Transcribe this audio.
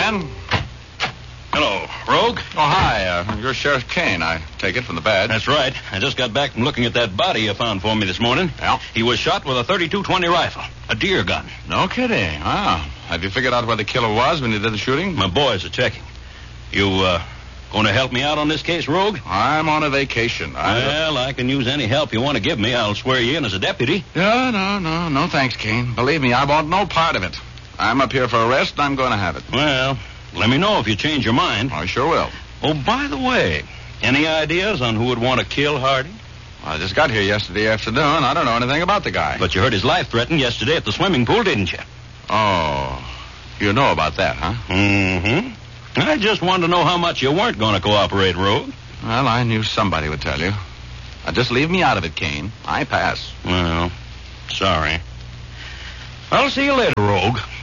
man. Hello, Rogue. Oh, hi. You're Sheriff Kane, I take it from the badge. That's right. I just got back from looking at that body you found for me this morning. Yeah? He was shot with a .32-20 rifle, a deer gun. No kidding. Wow. Have you figured out where the killer was when you did the shooting? My boys are checking. You, going to help me out on this case, Rogue? I'm on a vacation. Well, I can use any help you want to give me. I'll swear you in as a deputy. No, thanks, Kane. Believe me, I want no part of it. I'm up here for a rest, and I'm going to have it. Well, let me know if you change your mind. I sure will. Oh, by the way, any ideas on who would want to kill Hardy? I just got here yesterday afternoon. I don't know anything about the guy. But you heard his life threatened yesterday at the swimming pool, didn't you? Oh, you know about that, huh? Mm-hmm. I just wanted to know how much you weren't going to cooperate, Rogue. Well, I knew somebody would tell you. Now, just leave me out of it, Kane. I pass. Well, sorry. I'll see you later, Rogue.